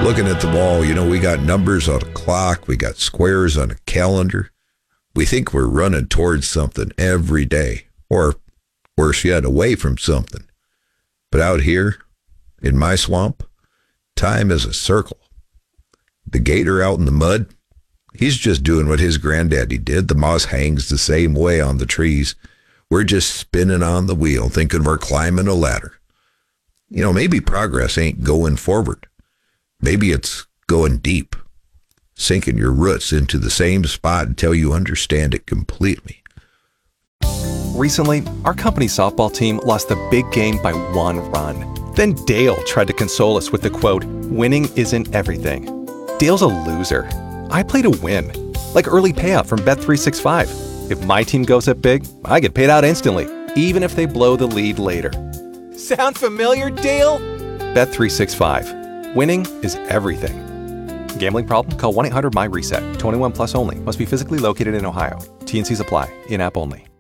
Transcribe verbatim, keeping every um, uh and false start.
Looking at the wall, you know, we got numbers on a clock, we got squares on a calendar. We think we're running towards something every day, or worse yet, away from something. But out here, in my swamp, time is a circle. The gator out in the mud, he's just doing what his granddaddy did. The moss hangs the same way on the trees. We're just spinning on the wheel, thinking we're climbing a ladder. You know, maybe progress ain't going forward. Maybe it's going deep, sinking your roots into the same spot until you understand it completely. Recently, our company's softball team lost the big game by one run. Then Dale tried to console us with the quote, "Winning isn't everything." Dale's a loser. I play to win, like early payout from Bet three sixty-five. If my team goes up big, I get paid out instantly, even if they blow the lead later. Sound familiar, Dale? Bet three sixty-five. Winning is everything. Gambling problem? Call one eight hundred M Y RESET. twenty-one plus only. Must be physically located in Ohio. T and C's apply. In-app only.